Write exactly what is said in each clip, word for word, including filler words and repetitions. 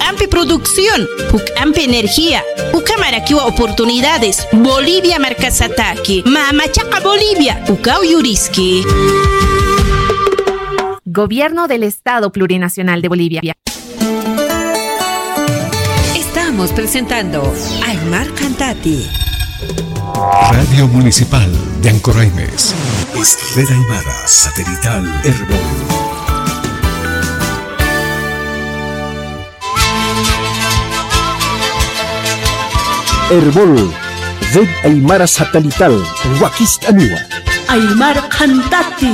Pucampi Producción, Pucampi Energía, Pucamaraquiwa Oportunidades, Bolivia Marcasataki, Mamachaca Bolivia, Pucao Yuriski. Gobierno del Estado Plurinacional de Bolivia. Estamos presentando Aymar Cantati. Radio Municipal de Ancoraimes. Esfera Aymara Satelital Herbol. Herbol, Red Aymara Satelital, Huaquist Aniwa. Aymar Cantati.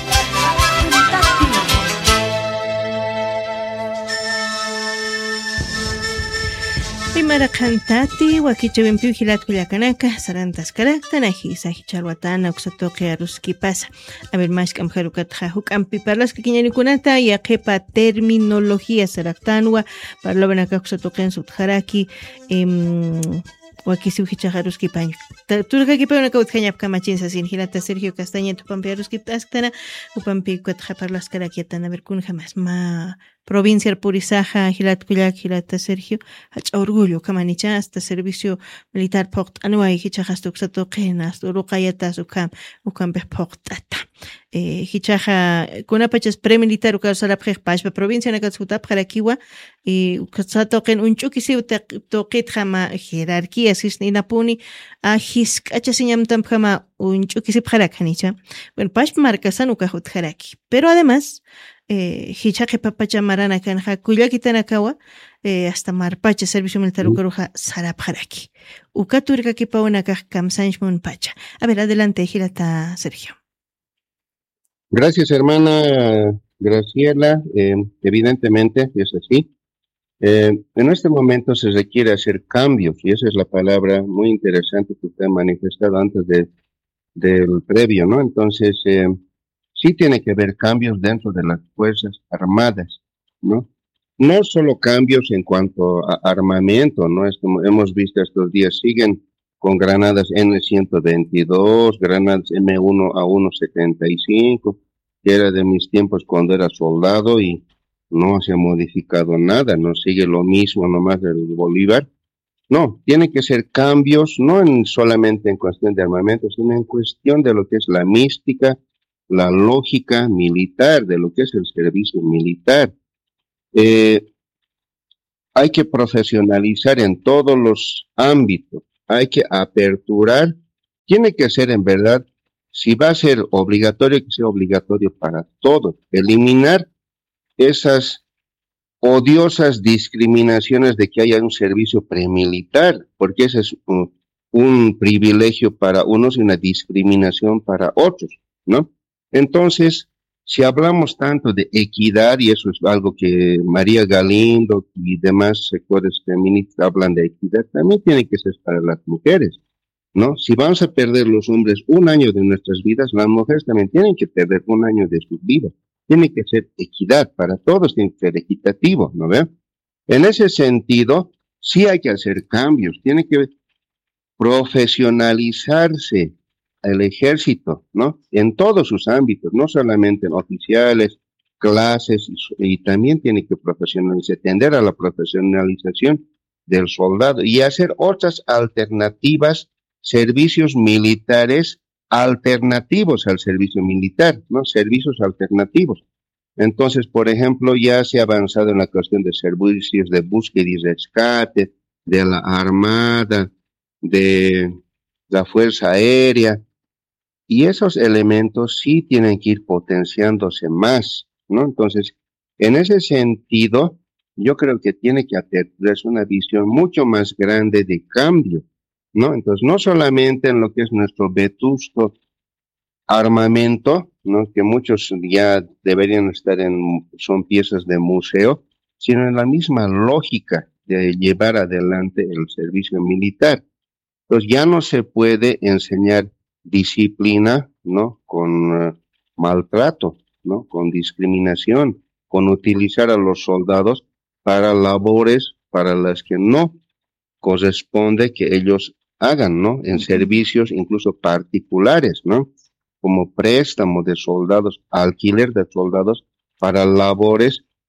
Aymara Cantati, Huaquichewimpiu Hilatkullakanaka, Sarantas Karaktanaki, Sajicharwatana, Oxatoque Aruski pasa. A ver, más Kamjarukatja, Hukampi, Parlas Kiñanikunata, y Akepa terminología Saraktanwa, Parlabanaka Oxatoquen Sutjaraki, em. Wakisi uhichajaruski paño. Turka kipa una kautjañap kamachinsa sin hilata Sergio Castaña tupampi aruski taskana upampi kuatjaparlas karakiatana ver kun jamás ma provincia Purisaja hilat kuyak hilata Sergio hach orgullo kamanicha hasta servicio militar poct anua hichajas tuksato qenas uruqayatas ukam ukam be poqtata eh hichaja kuna pachas premilitar ukar sarapjej pachpa provincia nakatsutap jarakiwa y uksato qen unchukisi toqit jama jerarquía Nisnapuni a Hiskachasiñam Tampama un Chukisipjarakanicha. Bueno, Pash Marcasan Ukahut Haraki. Pero además, eh, Hichake Papacha Marana Kanja, Kuyakitanakawa, eh, hasta Marpacha, Servicio Militar Ukaruja, Sarap Haraki. Ukaturka Kipaunaka Kamsanjmun Pacha. A ver, adelante, Girata Sergio. Gracias, hermana Graciela. Eh, evidentemente es así. Eh, en este momento se requiere hacer cambios, y esa es la palabra muy interesante que usted ha manifestado antes de, del previo, ¿no? Entonces, eh, sí tiene que haber cambios dentro de las Fuerzas Armadas, ¿no? No solo cambios en cuanto a armamento, ¿no? Es como hemos visto estos días, siguen con granadas ene ciento veintidós, granadas eme uno a uno setenta y cinco, que era de mis tiempos cuando era soldado y no se ha modificado nada, no sigue lo mismo nomás del Bolívar. No, tiene que ser cambios, no en, solamente en cuestión de armamento, sino en cuestión de lo que es la mística, la lógica militar, de lo que es el servicio militar. Eh, hay que profesionalizar en todos los ámbitos, hay que aperturar, tiene que ser en verdad, si va a ser obligatorio, que sea obligatorio para todos, eliminar esas odiosas discriminaciones de que haya un servicio premilitar, porque ese es un, un privilegio para unos y una discriminación para otros, ¿no? Entonces, si hablamos tanto de equidad, y eso es algo que María Galindo y demás sectores feministas hablan de equidad, también tiene que ser para las mujeres, ¿no? Si vamos a perder los hombres un año de nuestras vidas, las mujeres también tienen que perder un año de sus vidas. Tiene que ser equidad, para todos tiene que ser equitativo, ¿no ve? En ese sentido, sí hay que hacer cambios, tiene que profesionalizarse el ejército, ¿no? En todos sus ámbitos, no solamente en oficiales, clases, y, y también tiene que profesionalizarse, tender a la profesionalización del soldado y hacer otras alternativas, servicios militares alternativos al servicio militar, ¿no? Servicios alternativos. Entonces, por ejemplo, ya se ha avanzado en la cuestión de servicios de búsqueda y rescate, de la Armada, de la Fuerza Aérea, y esos elementos sí tienen que ir potenciándose más, ¿no? Entonces, en ese sentido, yo creo que tiene que aterrizarse una visión mucho más grande de cambio, ¿no? Entonces, no solamente en lo que es nuestro vetusto armamento, ¿no? Que muchos ya deberían estar en, son piezas de museo, sino en la misma lógica de llevar adelante el servicio militar. Entonces, ya no se puede enseñar disciplina, ¿no? Con uh, maltrato, ¿no? Con discriminación, con utilizar a los soldados para labores para las que no corresponde que ellos hagan, ¿no? En servicios incluso particulares, ¿no? Como préstamo de soldados, alquiler de soldados para labores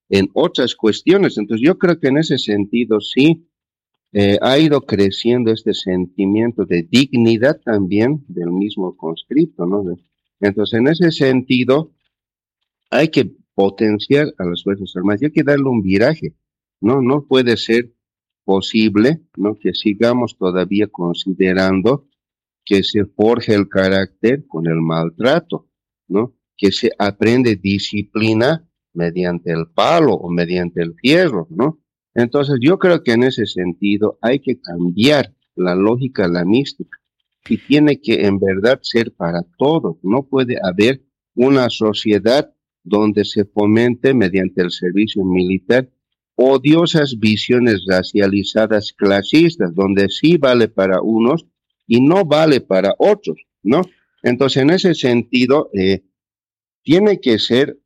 en otras cuestiones. Entonces yo creo que en ese sentido sí eh, ha ido creciendo este sentimiento de dignidad también del mismo conscripto, ¿no? Entonces en ese sentido hay que potenciar a las Fuerzas Armadas y hay que darle un viraje, ¿no? No puede ser posible, ¿no?, que sigamos todavía considerando que se forja el carácter con el maltrato, ¿no? Que se aprende disciplina mediante el palo o mediante el fierro, ¿no? Entonces yo creo que en ese sentido hay que cambiar la lógica, la mística, y tiene que en verdad ser para todos. No puede haber una sociedad donde se fomente mediante el servicio militar odiosas visiones racializadas clasistas, donde sí vale para unos y no vale para otros, ¿no? Entonces en ese sentido eh, tiene que ser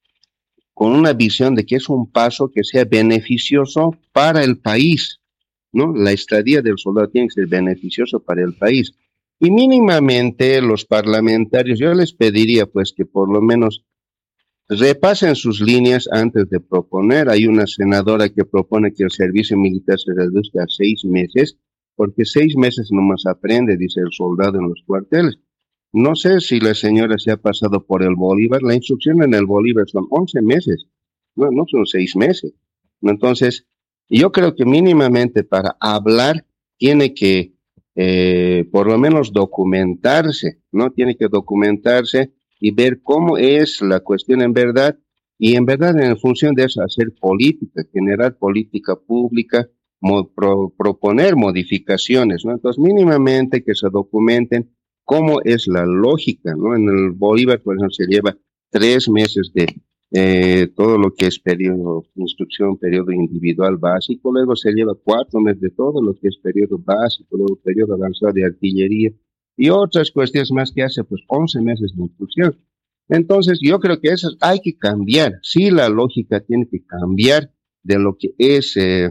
con una visión de que es un paso que sea beneficioso para el país, ¿no? La estadía del soldado tiene que ser beneficioso para el país. Y mínimamente los parlamentarios, yo les pediría pues que por lo menos repasen sus líneas antes de proponer. Hay una senadora que propone que el servicio militar se reduzca a seis meses, porque seis meses nomás aprende, dice el soldado en los cuarteles. No sé si la señora se ha pasado por el Bolívar. La instrucción en el Bolívar son once meses, no, no son seis meses. Entonces, yo creo que mínimamente para hablar tiene que eh, por lo menos documentarse, ¿no? Tiene que documentarse y ver cómo es la cuestión en verdad, y en verdad en función de eso hacer política, generar política pública, mo, pro, proponer modificaciones, ¿no? Entonces mínimamente que se documenten cómo es la lógica, ¿no? En el Bolívar, por ejemplo, se lleva tres meses de eh, todo lo que es periodo, instrucción, periodo individual básico, luego se lleva cuatro meses de todo lo que es periodo básico, luego periodo avanzado de artillería, y otras cuestiones más que hace, pues, once meses de instrucción. Entonces, yo creo que eso hay que cambiar. Sí, la lógica tiene que cambiar de lo que es eh,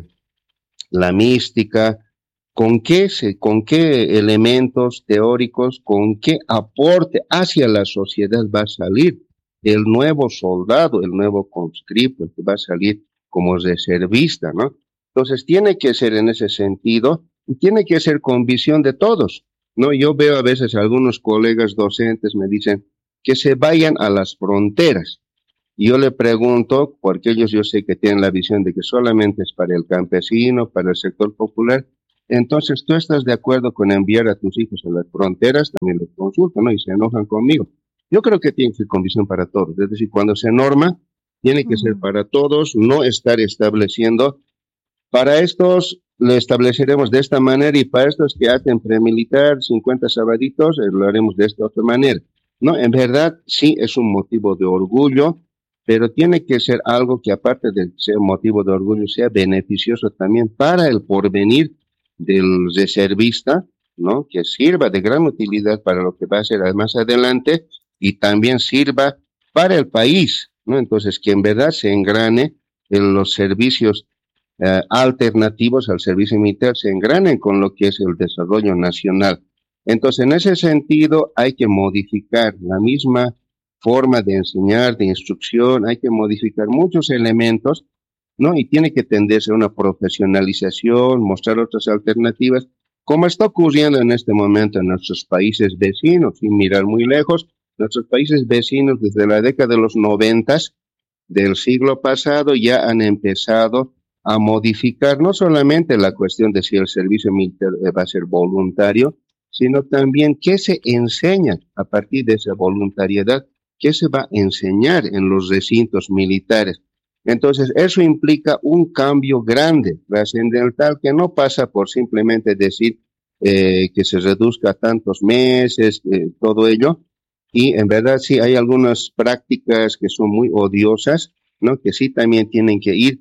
la mística, con qué, se, con qué elementos teóricos, con qué aporte hacia la sociedad va a salir el nuevo soldado, el nuevo conscripto, el que va a salir como reservista, ¿no? Entonces, tiene que ser en ese sentido, y tiene que ser con visión de todos. No, yo veo a veces a algunos colegas docentes me dicen que se vayan a las fronteras. Y yo le pregunto, porque ellos yo sé que tienen la visión de que solamente es para el campesino, para el sector popular. Entonces, ¿tú estás de acuerdo con enviar a tus hijos a las fronteras? También los consulto, ¿no? Y se enojan conmigo. Yo creo que tiene que ser con visión para todos. Es decir, cuando se norma, tiene que uh-huh. ser para todos, no estar estableciendo para estos. Lo estableceremos de esta manera, y para estos que hacen premilitar cincuenta sabaditos, eh, lo haremos de esta otra manera. No, en verdad sí es un motivo de orgullo, pero tiene que ser algo que aparte de ser motivo de orgullo sea beneficioso también para el porvenir del reservista, ¿no? Que sirva de gran utilidad para lo que va a ser más adelante y también sirva para el país, ¿no? Entonces que en verdad se engrane en los servicios Uh, alternativos al servicio militar, se engranen con lo que es el desarrollo nacional. Entonces, en ese sentido, hay que modificar la misma forma de enseñar, de instrucción, hay que modificar muchos elementos, ¿no? Y tiene que tenderse a una profesionalización, mostrar otras alternativas, como está ocurriendo en este momento en nuestros países vecinos, sin mirar muy lejos. Nuestros países vecinos, desde la década de los noventas del siglo pasado, ya han empezado a modificar no solamente la cuestión de si el servicio militar va a ser voluntario, sino también qué se enseña a partir de esa voluntariedad, qué se va a enseñar en los recintos militares. Entonces, eso implica un cambio grande, trascendental, que no pasa por simplemente decir eh, que se reduzca a tantos meses, eh, todo ello. Y en verdad sí hay algunas prácticas que son muy odiosas, ¿no? Que sí también tienen que ir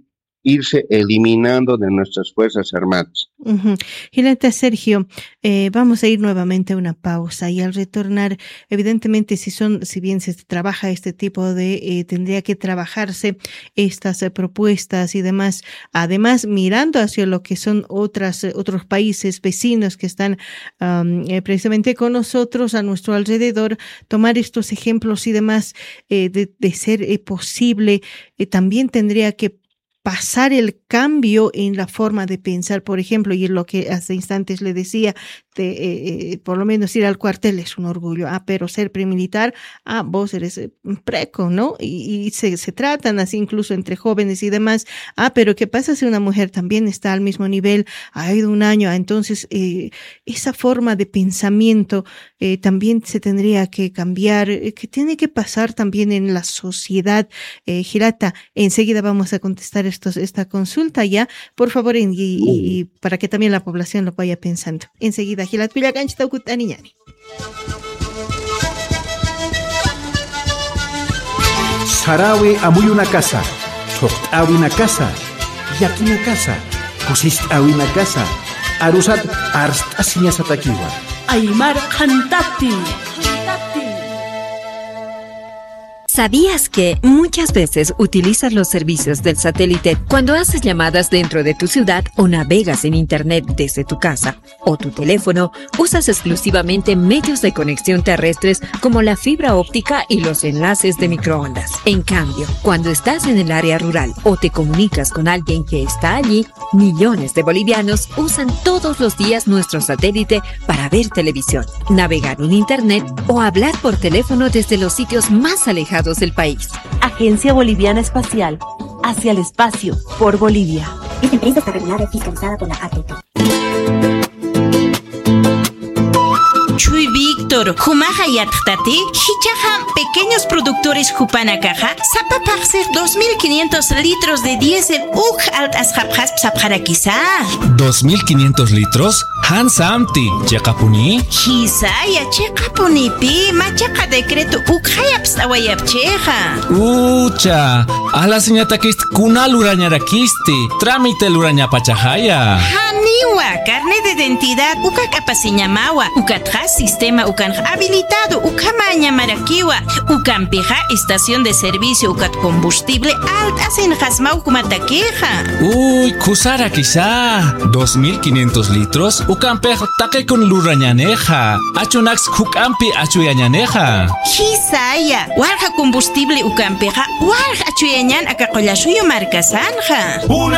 irse eliminando de nuestras Fuerzas Armadas. Uh-huh. Gilata, Sergio, eh, vamos a ir nuevamente a una pausa y al retornar, evidentemente, si son, si bien se trabaja este tipo de, eh, tendría que trabajarse estas eh, propuestas y demás, además mirando hacia lo que son otras, eh, otros países vecinos que están um, eh, precisamente con nosotros a nuestro alrededor, tomar estos ejemplos y demás, eh, de, de ser eh, posible, eh, también tendría que pasar el cambio en la forma de pensar, por ejemplo, y lo que hace instantes le decía, de, eh, eh, por lo menos ir al cuartel es un orgullo, ah, pero ser premilitar, ah, vos eres eh, preco, ¿no? Y, y se, se tratan así incluso entre jóvenes y demás, ah, pero ¿qué pasa si una mujer también está al mismo nivel, ha ido un año? Entonces, eh, esa forma de pensamiento eh, también se tendría que cambiar, eh, que tiene que pasar también en la sociedad. Eh, Girata, enseguida vamos a contestar estos, esta consulta ya, por favor, y, y, y para que también la población lo vaya pensando. Enseguida, Gilat Pillaganch Taukutani ñani. Sarawi amuy una casa, Choktawi una casa, Yaki una casa, Kusist-awi una casa, Arusat Arstasiña Satakiwa. Aymar Khantati. ¿Sabías que muchas veces utilizas los servicios del satélite cuando haces llamadas dentro de tu ciudad o navegas en internet desde tu casa o tu teléfono? Usas exclusivamente medios de conexión terrestres como la fibra óptica y los enlaces de microondas. En cambio, cuando estás en el área rural o te comunicas con alguien que está allí, millones de bolivianos usan todos los días nuestro satélite para ver televisión, navegar en internet o hablar por teléfono desde los sitios más alejados del país. Agencia Boliviana Espacial, hacia el espacio, por Bolivia. Esta empresa está regulada y fiscalizada por la A T P. Chuy Víctor, Jumaja y Artati, Hichaja, pequeños productores Jupanakaja, Zapapaxer dos mil quinientos litros de diésel, Uj alt asjapjas psapjarakisa. ¿dos mil quinientos litros? Han Samti, Chekapuni. Hisaya, Chekapuni pi, Machaca decreto, Ukhayaps awayapcheja. Ucha, a la señata que kunal urañarakisti, trámite luraña pachajaya. Haniwa, carne de identidad, Uka capasiñamawa, Ukatja sistema ukan habilitado, Ukamaña marakiwa, Ukampeja estación de servicio, Ukat combustible alt hacen hasmau kumatakeja. Uy, kusara quizá, dos mil quinientos litros, Ukampeja take con lurañaneja, achunax hukampi achuyañaneja. Hisaya, warja combustible Ukampeja, warja achuyañan akakollasuyo marcasanja.